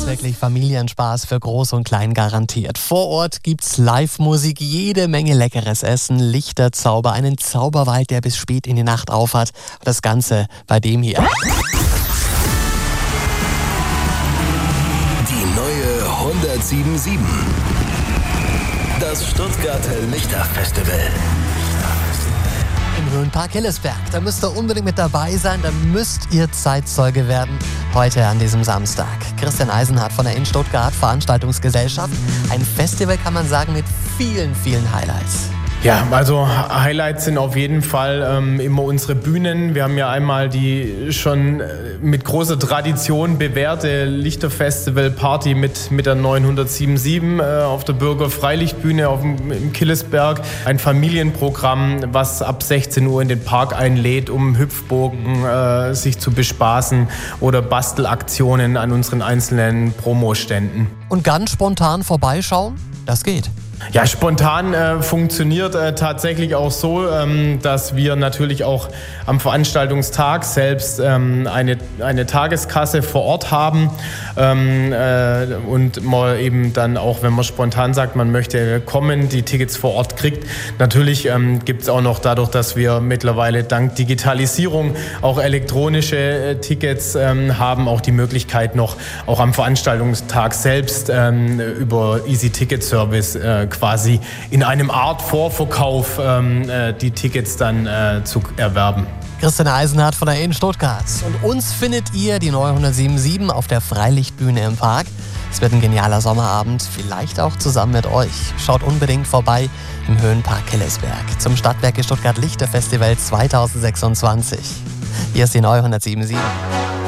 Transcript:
wirklich Familienspaß für Groß und Klein garantiert. Vor Ort gibt's Live-Musik, jede Menge leckeres Essen, Lichterzauber, einen Zauberwald, der bis spät in die Nacht aufhat. Das Ganze bei dem hier. Die neue 107.7. Das Stuttgarter Lichterfestival. Im Höhenpark Hillesberg. Da müsst ihr unbedingt mit dabei sein, da müsst ihr Zeitzeuge werden. Heute an diesem Samstag. Christian Eisenhardt von der In Stuttgart Veranstaltungsgesellschaft. Ein Festival, kann man sagen, mit vielen, vielen Highlights. Ja, also Highlights sind auf jeden Fall immer unsere Bühnen. Wir haben ja einmal die schon mit großer Tradition bewährte Lichterfestival-Party mit der 907.7 auf der Bürger-Freilichtbühne im Killesberg. Ein Familienprogramm, was ab 16 Uhr in den Park einlädt, um Hüpfburgen sich zu bespaßen oder Bastelaktionen an unseren einzelnen Promoständen. Und ganz spontan vorbeischauen, das geht. Ja, spontan funktioniert tatsächlich auch so, dass wir natürlich auch am Veranstaltungstag selbst eine Tageskasse vor Ort haben und man eben dann auch, wenn man spontan sagt, man möchte kommen, die Tickets vor Ort kriegt. Natürlich gibt es auch noch dadurch, dass wir mittlerweile dank Digitalisierung auch elektronische Tickets haben, auch die Möglichkeit noch auch am Veranstaltungstag selbst über Easy Ticket Service quasi in einem Art Vorverkauf die Tickets dann zu erwerben. Christian Eisenhardt von der In Stuttgart. Und uns findet ihr die neue 107.7 auf der Freilichtbühne im Park. Es wird ein genialer Sommerabend, vielleicht auch zusammen mit euch. Schaut unbedingt vorbei im Höhenpark Hillesberg zum Stadtwerke Stuttgart Lichterfestival 2026. Hier ist die neue 107.7.